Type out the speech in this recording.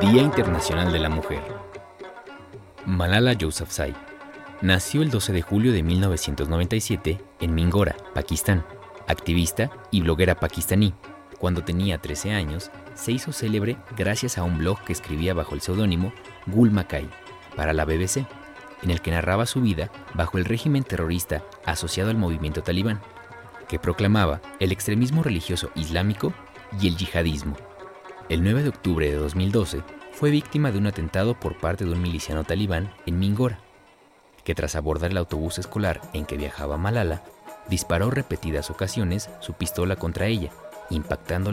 Día Internacional de la Mujer. Malala Yousafzai nació el 12 de julio de 1997 en Mingora, Pakistán, activista y bloguera pakistaní. Cuando tenía 13 años, se hizo célebre gracias a un blog que escribía bajo el seudónimo Gul Makai para la BBC, en el que narraba su vida bajo el régimen terrorista asociado al movimiento talibán, que proclamaba el extremismo religioso islámico y el yihadismo. El 9 de octubre de 2012 fue víctima de un atentado por parte de un miliciano talibán en Mingora, que tras abordar el autobús escolar en que viajaba Malala, disparó repetidas ocasiones su pistola contra ella, impactándola